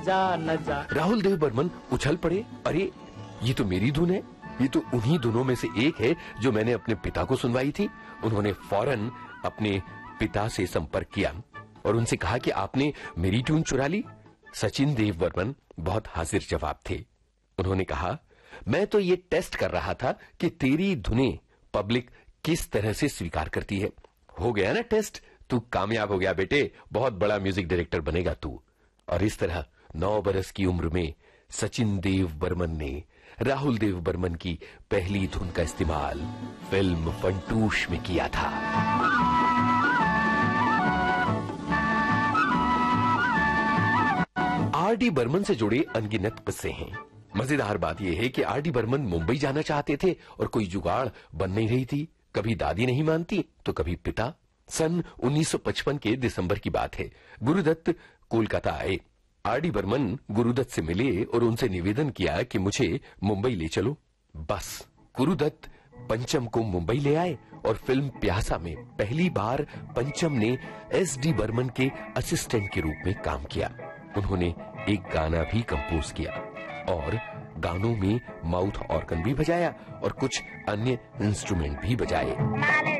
जा न जा। राहुल देव बर्मन उछल पड़े, अरे ये तो मेरी धुन है, ये तो उन्हीं धुनों में से एक है जो मैंने अपने पिता को सुनवाई थी। उन्होंने फौरन अपने पिता से संपर्क किया और उनसे कहा कि आपने मेरी ट्यून चुरा ली। सचिन देव बर्मन बहुत हाजिर जवाब थे। उन्होंने कहा, मैं तो ये टेस्ट कर रहा था कि तेरी धुनें पब्लिक किस तरह से स्वीकार करती है। हो गया ना टेस्ट, तू कामयाब हो गया बेटे, बहुत बड़ा म्यूजिक डायरेक्टर बनेगा तू। और इस तरह 9 बरस की उम्र में सचिन देव बर्मन ने राहुल देव बर्मन की पहली धुन का इस्तेमाल फिल्म फंटूश में किया था। आर.डी. बर्मन से जुड़े अनगिनत किस्से हैं। मजेदार बात यह है कि आर.डी. बर्मन मुंबई जाना चाहते थे और कोई जुगाड़ बन नहीं रही थी। कभी दादी नहीं मानती तो कभी पिता। सन 1955 के दिसंबर की बात है। गुरुदत्त कोलकाता आए। आर.डी. बर्मन गुरुदत्त से मिले और उनसे निवेदन किया कि मुझे मुंबई ले चलो। बस गुरुदत्त पंचम को मुंबई ले आए और फिल्म प्यासा में पहली बार पंचम ने एस.डी. बर्मन के असिस्टेंट के रूप में काम किया। उन्होंने एक गाना भी कंपोज किया और गानों में माउथ ऑर्गन भी बजाया और कुछ अन्य इंस्ट्रूमेंट भी बजाए।